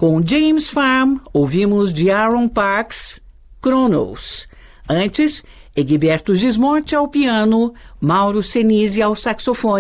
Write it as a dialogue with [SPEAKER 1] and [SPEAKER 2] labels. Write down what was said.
[SPEAKER 1] Com James Farm, ouvimos de Aaron Parks, Cronos. Antes, Egberto Gismonti ao piano, Mauro Senise ao saxofone.